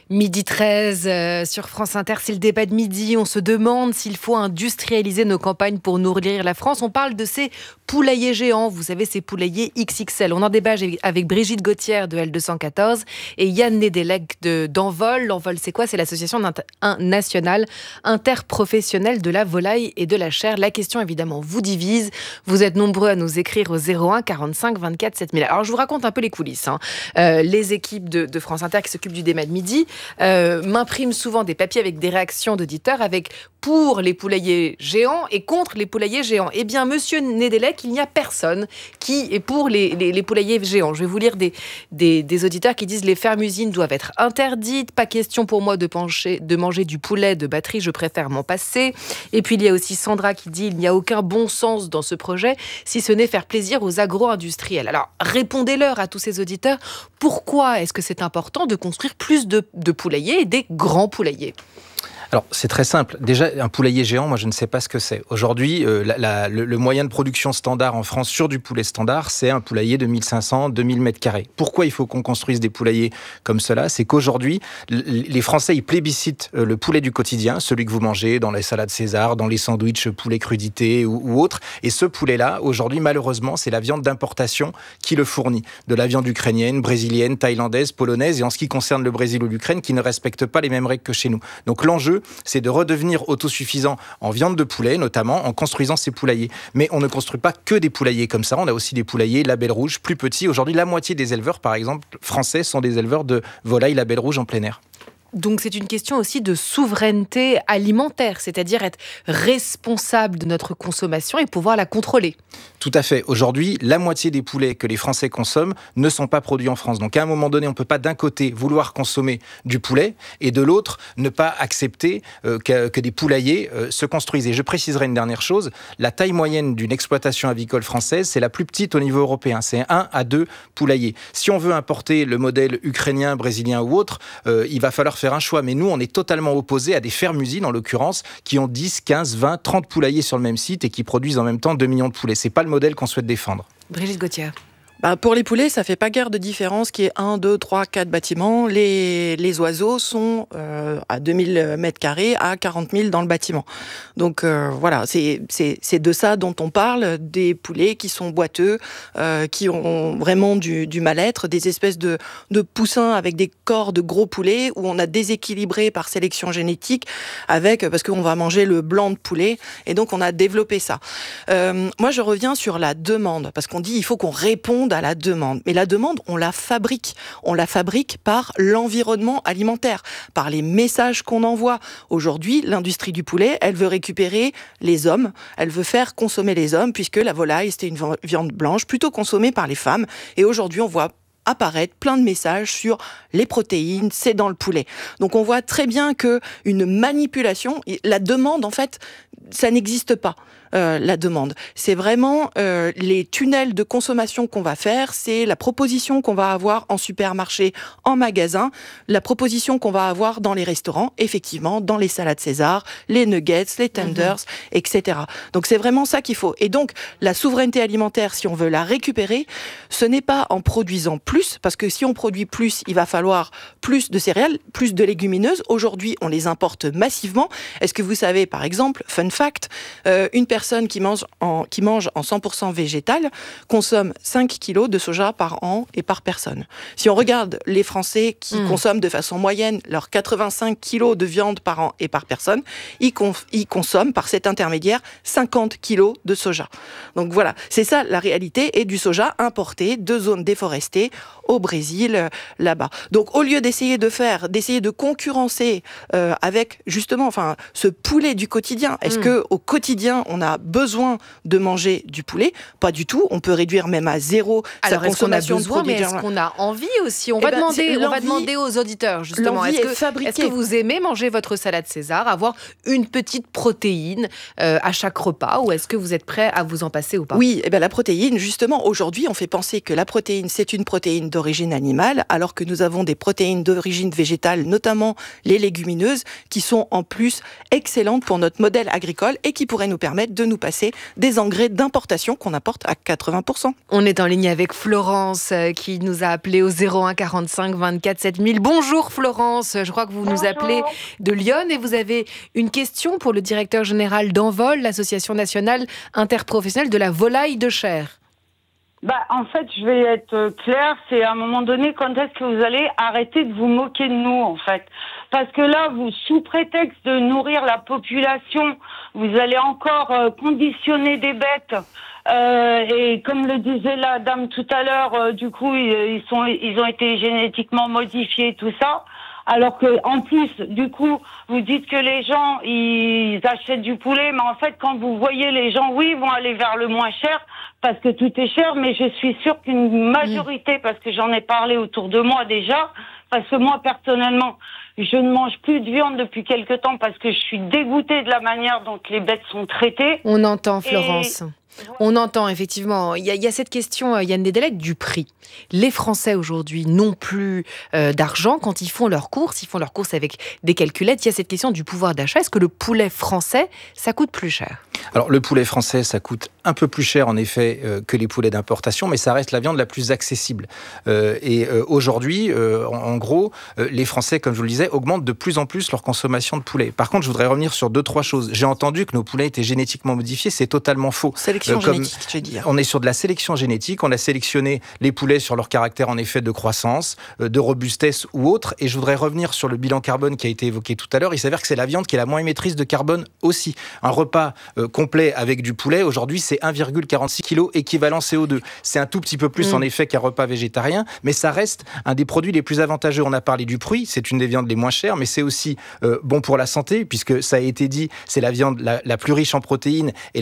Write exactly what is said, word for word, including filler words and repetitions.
Midi treize euh, sur France Inter, c'est le débat de midi. On se demande s'il faut industrialiser nos campagnes pour nourrir la France. On parle de ces poulaillers géants, vous savez, ces poulaillers X X L. On en débat avec Brigitte Gauthier de L deux cent quatorze et Yann Nedelec de, d'Envol. L'Envol, c'est quoi ? C'est l'association nationale interprofessionnelle de la volaille et de la chair. La question, évidemment, vous divise. Vous êtes nombreux à nous écrire au zéro un quarante-cinq vingt-quatre sept mille. Alors, je vous raconte un peu les coulisses. Hein. Euh, les équipes de, de France Inter qui s'occupent du débat de midi Euh, m'imprime souvent des papiers avec des réactions d'auditeurs avec pour les poulaillers géants et contre les poulaillers géants. Eh bien, monsieur Nedelec, il n'y a personne qui est pour les, les, les poulaillers géants. Je vais vous lire des, des, des auditeurs qui disent « Les fermes-usines doivent être interdites. Pas question pour moi de, pencher, de manger du poulet de batterie, je préfère m'en passer. » Et puis, il y a aussi Sandra qui dit « Il n'y a aucun bon sens dans ce projet, si ce n'est faire plaisir aux agro-industriels. » Alors, répondez-leur à tous ces auditeurs. Pourquoi est-ce que c'est important de construire plus de, de poulaillers et des grands poulaillers ? Alors, c'est très simple. Déjà, un poulailler géant, moi, je ne sais pas ce que c'est. Aujourd'hui, euh, la, la, le, le moyen de production standard en France sur du poulet standard, c'est un poulailler de mille cinq cents à deux mille mètres carrés. Pourquoi il faut qu'on construise des poulaillers comme cela ? C'est qu'aujourd'hui, les Français, ils plébiscitent le poulet du quotidien, celui que vous mangez dans les salades César, dans les sandwichs poulet crudité ou, ou autres. Et ce poulet-là, aujourd'hui, malheureusement, c'est la viande d'importation qui le fournit. De la viande ukrainienne, brésilienne, thaïlandaise, polonaise. Et en ce qui concerne le Brésil ou l'Ukraine, qui ne respectent pas les mêmes règles que chez nous. Donc, l'enjeu, c'est de redevenir autosuffisant en viande de poulet, notamment en construisant ces poulaillers. Mais on ne construit pas que des poulaillers comme ça, on a aussi des poulaillers label rouge plus petits. Aujourd'hui, la moitié des éleveurs, par exemple, français, sont des éleveurs de volailles label rouge en plein air. Donc c'est une question aussi de souveraineté alimentaire, c'est-à-dire être responsable de notre consommation et pouvoir la contrôler. Tout à fait. Aujourd'hui, la moitié des poulets que les Français consomment ne sont pas produits en France. Donc à un moment donné, on ne peut pas d'un côté vouloir consommer du poulet et de l'autre ne pas accepter euh, que, que des poulaillers euh, se construisent. Et je préciserai une dernière chose, la taille moyenne d'une exploitation avicole française, c'est la plus petite au niveau européen. C'est un à deux poulaillers. Si on veut importer le modèle ukrainien, brésilien ou autre, euh, il va falloir faire un choix. Mais nous, on est totalement opposés à des fermes-usines, en l'occurrence, qui ont dix, quinze, vingt, trente poulaillers sur le même site et qui produisent en même temps deux millions de poulets. C'est pas le modèle qu'on souhaite défendre. Brigitte Gauthier. Bah pour les poulets, ça fait pas guère de différence qu'il y ait un, deux, trois, quatre bâtiments. Les, les oiseaux sont euh, à deux mille mètres carrés à quarante mille dans le bâtiment. Donc euh, voilà, c'est, c'est, c'est de ça dont on parle, des poulets qui sont boiteux, euh, qui ont vraiment du, du mal-être, des espèces de, de poussins avec des corps de gros poulets où on a déséquilibré par sélection génétique avec, parce qu'on va manger le blanc de poulet et donc on a développé ça. Euh, moi je reviens sur la demande, parce qu'on dit il faut qu'on réponde à la demande. Mais la demande, on la fabrique. On la fabrique par l'environnement alimentaire, par les messages qu'on envoie. Aujourd'hui, l'industrie du poulet, elle veut récupérer les hommes, elle veut faire consommer les hommes, puisque la volaille, c'était une viande blanche, plutôt consommée par les femmes. Et aujourd'hui, on voit apparaître plein de messages sur les protéines, c'est dans le poulet. Donc on voit très bien que une manipulation, la demande en fait, ça n'existe pas. Euh, la demande. C'est vraiment euh, les tunnels de consommation qu'on va faire, c'est la proposition qu'on va avoir en supermarché, en magasin, la proposition qu'on va avoir dans les restaurants, effectivement, dans les salades César, les nuggets, les tenders, mmh. et cetera. Donc c'est vraiment ça qu'il faut. Et donc la souveraineté alimentaire, si on veut la récupérer, ce n'est pas en produisant plus, parce que si on produit plus, il va falloir plus de céréales, plus de légumineuses. Aujourd'hui, on les importe massivement. Est-ce que vous savez, par exemple, fun fact, euh, une personne personne qui mange en, qui mange en cent pour cent végétal consomme cinq kilos de soja par an et par personne. Si on regarde les Français qui mmh. consomment de façon moyenne leurs quatre-vingt-cinq kilos de viande par an et par personne, ils, conf, ils consomment par cet intermédiaire cinquante kilos de soja. Donc voilà, c'est ça la réalité, et du soja importé de zones déforestées au Brésil, euh, là-bas. Donc au lieu d'essayer de faire, d'essayer de concurrencer euh, avec justement enfin, ce poulet du quotidien, est-ce mmh. qu'au quotidien on a besoin de manger du poulet? Pas du tout. On peut réduire même à zéro Alors, sa consommation est-ce qu'on a besoin, de produits. Mais est-ce qu'on a envie aussi? On, eh va, ben, demander, on va demander aux auditeurs, justement. Est-ce que, est-ce que vous aimez manger votre salade César, avoir une petite protéine euh, à chaque repas, ou est-ce que vous êtes prêt à vous en passer ou pas? Oui, eh ben, la protéine, justement, aujourd'hui, on fait penser que la protéine, c'est une protéine d'origine animale, alors que nous avons des protéines d'origine végétale, notamment les légumineuses, qui sont en plus excellentes pour notre modèle agricole et qui pourraient nous permettre de de nous passer des engrais d'importation qu'on apporte à quatre-vingts pour cent. On est en ligne avec Florence euh, qui nous a appelé au zéro un quarante-cinq vingt-quatre sept mille. Bonjour Florence, je crois que vous Bonjour. nous appelez de Lyon et vous avez une question pour le directeur général d'Envol, l'association nationale interprofessionnelle de la volaille de chair. Bah, en fait, je vais être claire, c'est à un moment donné, quand est-ce que vous allez arrêter de vous moquer de nous, en fait? Parce que là, vous, sous prétexte de nourrir la population, vous allez encore euh, conditionner des bêtes. Euh, et comme le disait la dame tout à l'heure, euh, du coup, ils, ils sont, ils ont été génétiquement modifiés, tout ça. Alors que, en plus, du coup, vous dites que les gens, ils achètent du poulet, mais en fait, quand vous voyez les gens, oui, ils vont aller vers le moins cher, parce que tout est cher, mais je suis sûre qu'une majorité, parce que j'en ai parlé autour de moi déjà, parce que moi, personnellement, je ne mange plus de viande depuis quelque temps parce que je suis dégoûtée de la manière dont les bêtes sont traitées. On entend, Florence. Et... On entend, effectivement. Il y a, il y a cette question, Yann Nedelec, du prix. Les Français, aujourd'hui, n'ont plus euh, d'argent quand ils font leurs courses. Ils font leurs courses avec des calculettes. Il y a cette question du pouvoir d'achat. Est-ce que le poulet français, ça coûte plus cher ? Alors, le poulet français, ça coûte un peu plus cher, en effet, euh, que les poulets d'importation, mais ça reste la viande la plus accessible. Euh, et euh, aujourd'hui, euh, en, en gros, euh, les Français, comme je vous le disais, augmentent de plus en plus leur consommation de poulet. Par contre, je voudrais revenir sur deux, trois choses. J'ai entendu que nos poulets étaient génétiquement modifiés. C'est totalement faux. Sélection euh, comme, génétique, je veux dire. On est sur de la sélection génétique. On a sélectionné les poulets sur leur caractère, en effet, de croissance, euh, de robustesse ou autre. Et je voudrais revenir sur le bilan carbone qui a été évoqué tout à l'heure. Il s'avère que c'est la viande qui est la moins émettrice de carbone aussi. Un repas euh, complet avec du poulet, aujourd'hui, c'est un virgule quarante-six kilos équivalent C O deux. C'est un tout petit peu plus, mmh. en effet, qu'un repas végétarien, mais ça reste un des produits les plus avantageux. On a parlé du prix, c'est une des viandes les moins chères, mais c'est aussi euh, bon pour la santé, puisque ça a été dit, c'est la viande la, la plus riche en protéines et